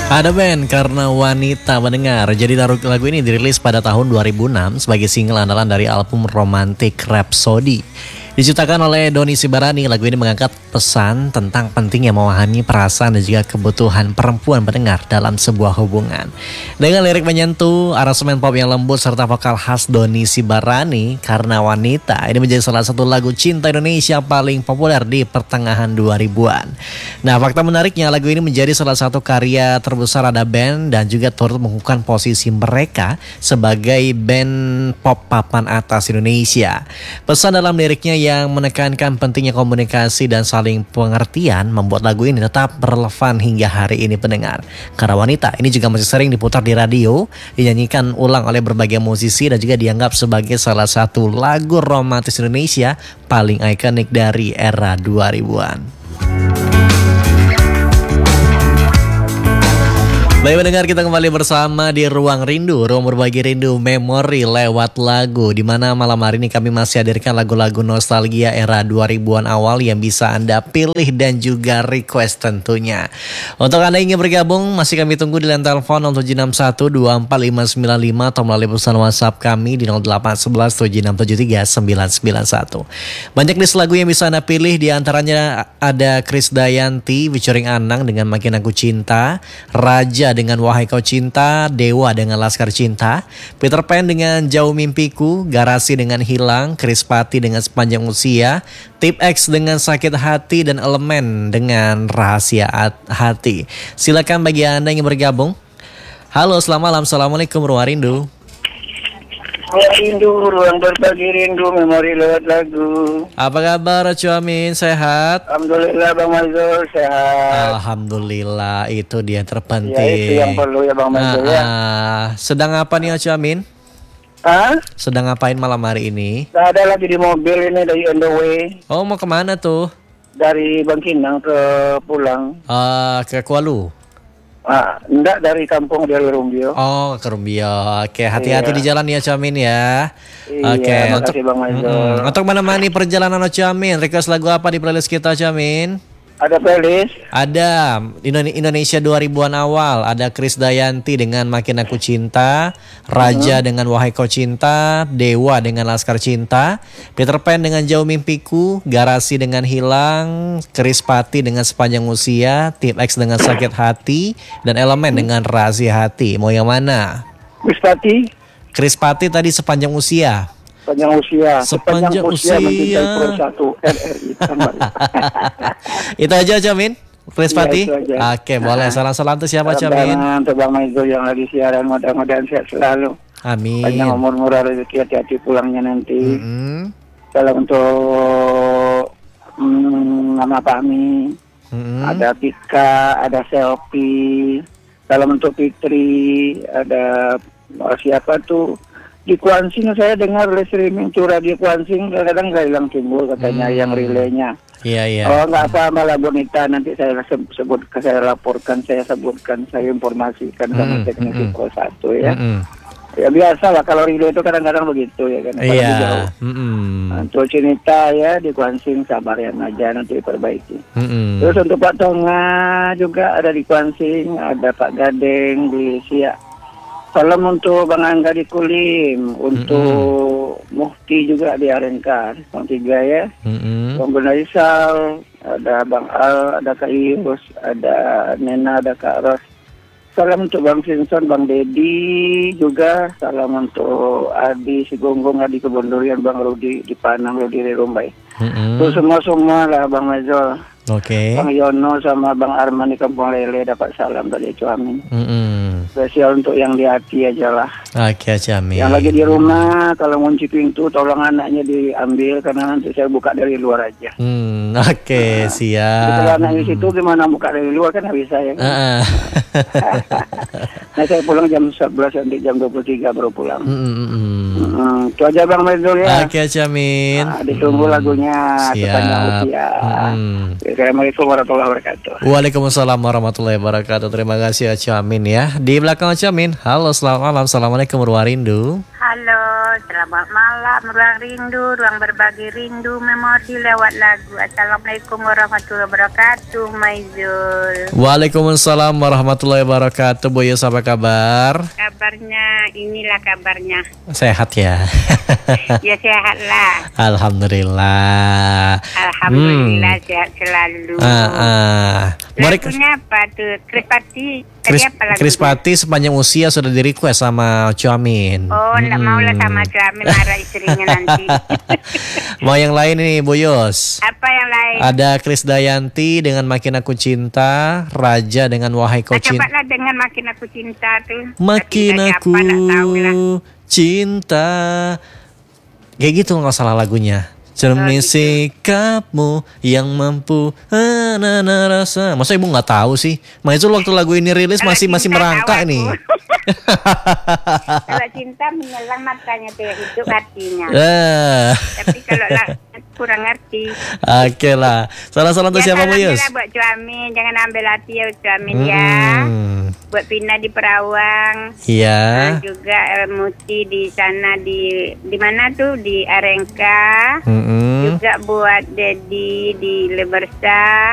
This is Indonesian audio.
Ada band Karena Wanita mendengar. Jadi lagu ini dirilis pada tahun 2006 sebagai single andalan dari album Romantic Rhapsody. Diciptakan oleh Doni Sibarani, lagu ini mengangkat pesan tentang pentingnya memahami perasaan dan juga kebutuhan perempuan pendengar dalam sebuah hubungan. Dengan lirik menyentuh, aransemen pop yang lembut serta vokal khas Doni Sibarani, Karena Wanita ini menjadi salah satu lagu cinta Indonesia paling populer di pertengahan 2000-an. Nah, fakta menariknya lagu ini menjadi salah satu karya terbesar Ada Band dan juga turut mengukuhkan posisi mereka sebagai band pop papan atas Indonesia. Pesan dalam liriknya yang menekankan pentingnya komunikasi dan saling pengertian membuat lagu ini tetap relevan hingga hari ini pendengar. Karena Wanita ini juga masih sering diputar di radio, dinyanyikan ulang oleh berbagai musisi dan juga dianggap sebagai salah satu lagu romantis Indonesia paling ikonik dari era 2000-an. Baik mendengar, kita kembali bersama di Ruang Rindu, ruang berbagi rindu memori lewat lagu, di mana malam hari ini kami masih hadirkan lagu-lagu nostalgia era 2000-an awal yang bisa Anda pilih dan juga request tentunya. Untuk Anda yang ingin bergabung, masih kami tunggu di line telepon 0761-24595 atau melalui pesan WhatsApp kami di 0811-7673-991. Banyak list lagu yang bisa Anda pilih, di antaranya ada Krisdayanti featuring Anang dengan Makin Aku Cinta, Raja dengan Wahai Kau Cinta, Dewa dengan Laskar Cinta, Peter Pan dengan Jauh Mimpiku, Garasi dengan Hilang, Krispati dengan Sepanjang Usia, Tip X dengan Sakit Hati, dan Elemen dengan Rahasia Hati. Silakan bagi Anda yang bergabung. Halo, selamat malam. Assalamualaikum Ruang Rindu. Ruang Rindu, ruang berbagi rindu, memori lewat lagu. Apa kabar Cuamin, sehat? Alhamdulillah Bang Mazul, sehat. Alhamdulillah, itu dia yang terpenting. Ya, itu yang perlu ya Bang Mazul ya. Sedang apa nih Cuamin? Sedang ngapain malam hari ini? Saya ada lagi di mobil ini dari on the way. Oh, mau kemana tuh? Dari Bangkinang ke pulang. Ke Kuala. Enggak, dari kampung dari Rumbio. Oh, ke Rumbio. Oke, hati-hati di jalan ya Cuamin ya. Iya, Oke, makasih Bang Mazul. untuk menemani perjalanan Cuamin, request lagu apa di playlist kita Cuamin? Ada playlist? Ada Indonesia 2000-an awal. Ada Krisdayanti dengan Makin Aku Cinta, Raja dengan Wahai Kau Cinta, Dewa dengan Laskar Cinta, Peter Pan dengan Jauh Mimpiku, Garasi dengan Hilang, Krispati dengan Sepanjang Usia, Tip X dengan Sakit Hati, dan Elemen dengan Rahasia Hati. Mau yang mana? Krispati tadi Sepanjang Usia. Sepanjang usia mencintai satu RRI. Itu aja Camin, Krispati. Ya, Oke, boleh. Salam-salam tuh siapa Camin? Untuk Bang Mazul yang lagi siaran, mudah-mudahan sehat selalu. Amin. Panjang umur, murah rezeki, hati-hati pulangnya nanti. Salam untuk Mama Pami, ada Pika, ada Selfie. Salam untuk Fitri, ada siapa tuh? Di Kuansing saya dengar oleh streaming curah di Kuansing kadang-kadang nggak hilang timbul katanya yang relaynya. Iya. Oh nggak apa malah Bonita, nanti saya sebutkan, saya laporkan, saya sebutkan, saya informasikan sama teknisi Pro 1 ya. Ya biasa lah kalau relay itu kadang-kadang begitu ya kan. Iya. Untuk Cinita ya di Kuansing sabar ya aja, nanti diperbaiki. Terus untuk Pak Tonga juga ada di Kuansing, ada Pak Gadeng di Siak. Salam untuk Bang Angga di Kulim, untuk Mufti juga di Arenkan, Bang Tiga ya, Bang Benaisal, ada Bang Al, ada Kak Ius, ada Nena, ada Kak Ros. Salam untuk Bang Simpson, Bang Dedi juga. Salam untuk Adi Sigonggong, Adi Kebondurian, Bang Rudi di Panang, Rudi di Rumbai. Terus semua lah Bang Mazul. Oke. Bang Yono sama Bang Arman di Kampung Lele dapat salam dari Cuamin. Spesial untuk yang di hati aja lah. Oke, Camin. Yang lagi di rumah, kalau ngunci pintu tolong anaknya diambil karena nanti saya buka dari luar aja. Oke, siap. Kalau anak di situ gimana buka dari luar kan nggak bisa ya. Kan? Nah saya pulang jam 11 nanti jam 23 baru pulang. Itu aja Bang Mazul ya. Oke, Camin. Ditunggu lagunya Sepanjang Usia. Assalamualaikum warahmatullahi wabarakatuh. Waalaikumsalam warahmatullahi wabarakatuh. Terima kasih Camin ya. Di belakang Camin. Halo, selamat malam. Assalamualaikum Ruang Rindu. Halo, selamat malam, ruang rindu, ruang berbagi rindu, memori lewat lagu. Assalamualaikum warahmatullahi wabarakatuh, Maizul. Waalaikumsalam warahmatullahi wabarakatuh. Bu Yus, apa kabar? Kabarnya, inilah kabarnya. Sehat ya? Ya sehat lah. Alhamdulillah. Alhamdulillah sehat selalu. Lagunya apa tuh? Krispati. Krispati sepanjang usia sudah di request sama Cuamin. Oh, enggak mau lah sama Cuamin, marah istrinya nanti. Mau yang lain nih Bu Yus? Apa yang lain? Ada Krisdayanti dengan Makin Aku Cinta, Raja dengan Wahai Kau Cinta. Cobalah dengan Makin Aku Cinta tuh. Makin Aku Cinta. Kayak gitu nggak salah lagunya. Cermin sikapmu yang mampu rasa. Masa ibu nggak tahu sih? Maizul waktu lagu ini rilis masih merangkak nih. Kalau cinta menyelang matanya tuh hidup hatinya. Tapi kalau kurang ngerti. Oke lah. Salam untuk siapa Bu Yus? Buat Cuamin, jangan ambil hati ya Cuamin ya. Buat Pina di Perawang. Iya. Juga Muti di sana di mana tuh di Arengka. Juga buat Dedi di Lebersa.